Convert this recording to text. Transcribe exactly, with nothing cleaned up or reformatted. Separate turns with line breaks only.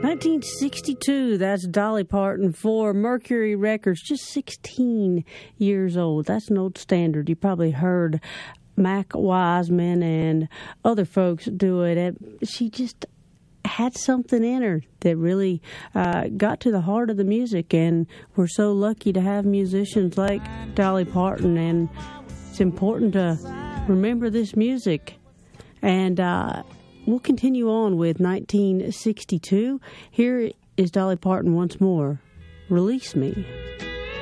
nineteen sixty-two, that's Dolly Parton for Mercury Records, just sixteen years old. That's an old standard. You probably heard Mac Wiseman and other folks do it. She just had something in her that really uh, got to the heart of the music, and we're so lucky to have musicians like Dolly Parton, and it's important to remember this music. And uh, we'll continue on with nineteen sixty-two. Here is Dolly Parton once more, Release Me.